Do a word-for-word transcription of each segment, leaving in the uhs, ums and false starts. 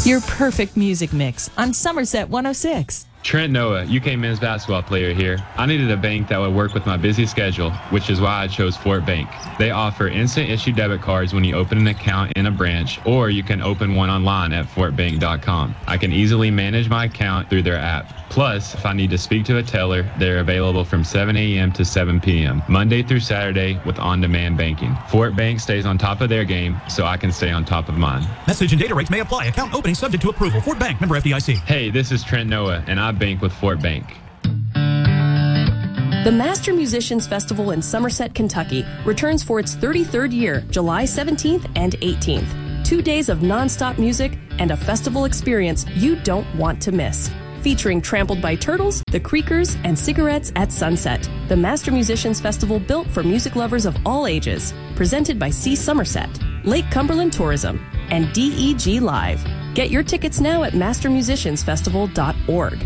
Your perfect music mix on Somerset one oh six. Trent Noah, U K men's basketball player here. I needed a bank that would work with my busy schedule, which is why I chose Fort Bank. They offer instant issue debit cards when you open an account in a branch, or you can open one online at fort bank dot com. I can easily manage my account through their app. Plus, if I need to speak to a teller, they're available from seven a.m. to seven p.m., Monday through Saturday with on-demand banking. Fort Bank stays on top of their game, so I can stay on top of mine. Message and data rates may apply. Account opening subject to approval. Fort Bank, member F D I C. Hey, this is Trent Noah, and I bank with Fort Bank. The Master Musicians Festival in Somerset, Kentucky returns for its thirty-third year, July seventeenth and eighteenth. Two days of nonstop music and a festival experience you don't want to miss. Featuring Trampled by Turtles, The Creakers, and Cigarettes at Sunset. The Master Musicians Festival built for music lovers of all ages. Presented by C. Somerset, Lake Cumberland Tourism, and D E G Live. Get your tickets now at master musicians festival dot org.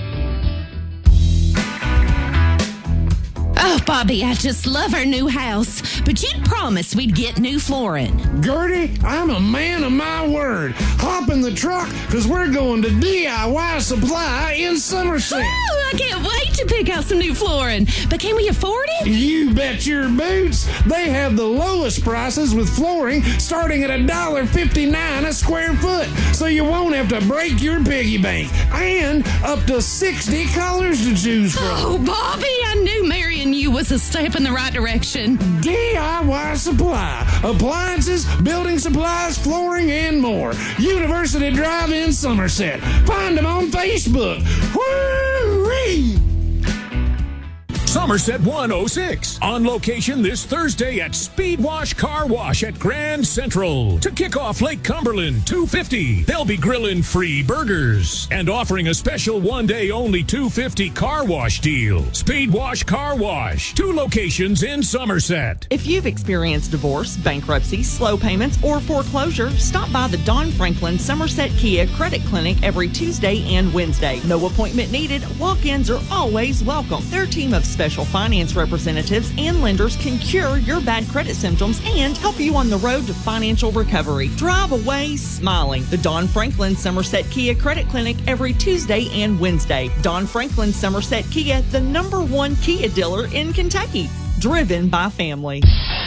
Oh, Bobby, I just love our new house, but you'd promised we'd get new flooring. Gertie, I'm a man of my word. Hop in the truck, because we're going to D I Y Supply in Somerset. Oh, I can't wait to pick out some new flooring. But can we afford it? You bet your boots. They have the lowest prices with flooring starting at one dollar fifty-nine a square foot, so you won't have to break your piggy bank. And up to sixty colors to choose from. Oh, Bobby, I knew marrying you was a step in the right direction. D I Y Supply. Appliances, building supplies, flooring, and more. University Drive in Somerset. Find them on Facebook. Woo-wee! Somerset one oh six, on location this Thursday at Speedwash Car Wash at Grand Central. To kick off Lake Cumberland two fifty, they'll be grilling free burgers and offering a special one-day only two fifty car wash deal. Speedwash Car Wash, two locations in Somerset. If you've experienced divorce, bankruptcy, slow payments, or foreclosure, stop by the Don Franklin Somerset Kia Credit Clinic every Tuesday and Wednesday. No appointment needed. Walk-ins are always welcome. Their team of special finance representatives and lenders can cure your bad credit symptoms and help you on the road to financial recovery. Drive away smiling. The Don Franklin Somerset Kia Credit Clinic every Tuesday and Wednesday. Don Franklin Somerset Kia, the number one Kia dealer in Kentucky. Driven by family.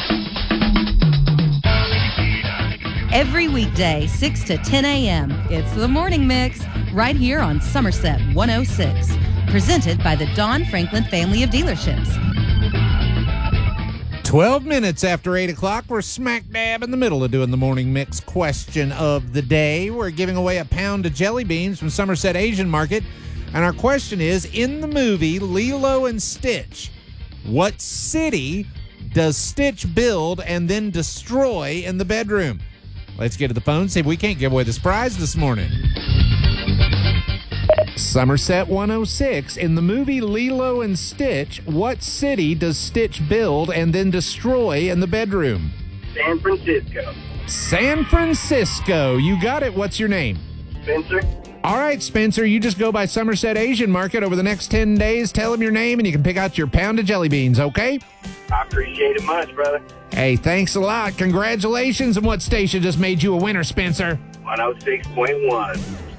Every weekday, six to ten a.m., it's the Morning Mix right here on Somerset one oh six. Presented by the Don Franklin family of dealerships. twelve minutes after eight o'clock, we're smack dab in the middle of doing the Morning Mix question of the day. We're giving away a pound of jelly beans from Somerset Asian Market. And our question is, in the movie Lilo and Stitch, what city does Stitch build and then destroy in the bedroom? Let's get to the phone, see if we can't give away the prize this morning. Somerset one oh six, in the movie Lilo and Stitch, what city does Stitch build and then destroy in the bedroom? San Francisco. San Francisco. You got it. What's your name? Spencer. All right, Spencer, you just go by Somerset Asian Market over the next ten days. Tell them your name, and you can pick out your pound of jelly beans, okay? I appreciate it much, brother. Hey, thanks a lot. Congratulations. And what station just made you a winner, Spencer? one oh six point one.